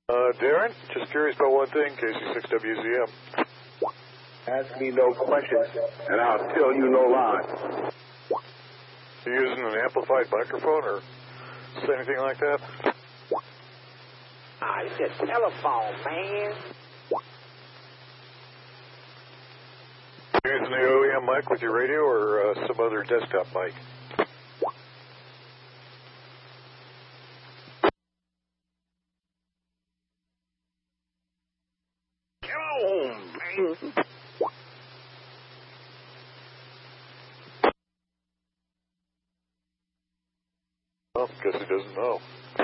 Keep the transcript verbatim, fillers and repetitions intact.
Uh, Darren, just curious about one thing, K C six W Z M. Ask me no questions, and I'll tell you no lies. You using an amplified microphone or say anything like that? Ah, it's a telephone, man. You using the O E M mic with your radio or uh, some other desktop mic? Oh, man. Well, guess he doesn't know.